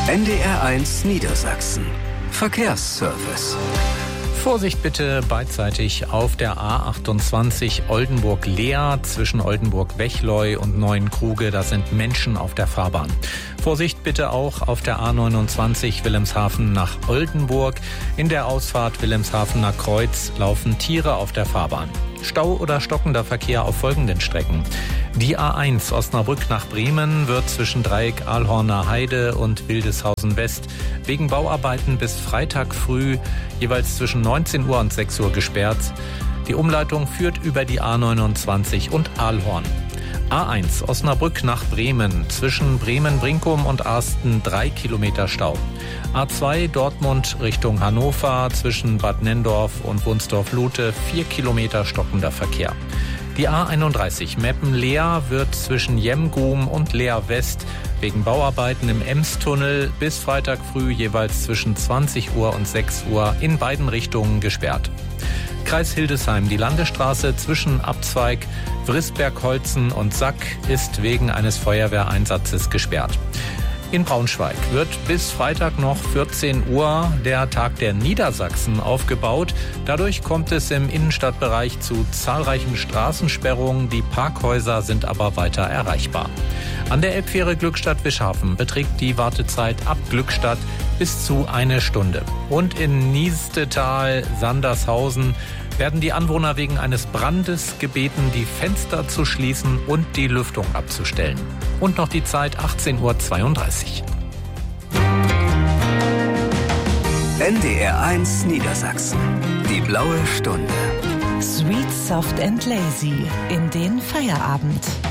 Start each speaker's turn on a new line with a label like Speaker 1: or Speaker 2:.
Speaker 1: NDR1 Niedersachsen. Verkehrsservice.
Speaker 2: Vorsicht bitte beidseitig auf der A28 Oldenburg-Leer zwischen Oldenburg-Wechleu und Neuenkruge. Da sind Menschen auf der Fahrbahn. Vorsicht bitte auch auf der A29 Wilhelmshaven nach Oldenburg. In der Ausfahrt Wilhelmshavener Kreuz laufen Tiere auf der Fahrbahn. Stau oder stockender Verkehr auf folgenden Strecken. Die A1 Osnabrück nach Bremen wird zwischen Dreieck Ahlhorner Heide und Wildeshausen West wegen Bauarbeiten bis Freitag früh jeweils zwischen 19 Uhr und 6 Uhr gesperrt. Die Umleitung führt über die A29 und Ahlhorn. A1 Osnabrück nach Bremen zwischen Bremen-Brinkum und Arsten 3 Kilometer Stau. A2 Dortmund Richtung Hannover zwischen Bad Nenndorf und Wunsdorf-Lute 4 Kilometer stockender Verkehr. Die A31 Meppen-Leer wird zwischen Jemgum und Leer West wegen Bauarbeiten im Emstunnel bis Freitag früh jeweils zwischen 20 Uhr und 6 Uhr in beiden Richtungen gesperrt. Kreis Hildesheim, die Landesstraße zwischen Abzweig, Wrisberg-Holzen und Sack ist wegen eines Feuerwehreinsatzes gesperrt. In Braunschweig wird bis Freitag noch 14 Uhr der Tag der Niedersachsen aufgebaut. Dadurch kommt es im Innenstadtbereich zu zahlreichen Straßensperrungen. Die Parkhäuser sind aber weiter erreichbar. An der Elbfähre Glückstadt-Wischhafen beträgt die Wartezeit ab Glückstadt bis zu 1 Stunde. Und in Niestetal-Sandershausen werden die Anwohner wegen eines Brandes gebeten, die Fenster zu schließen und die Lüftung abzustellen. Und noch die Zeit 18:32 Uhr.
Speaker 1: NDR1 Niedersachsen. Die blaue Stunde.
Speaker 3: Sweet, soft and lazy in den Feierabend.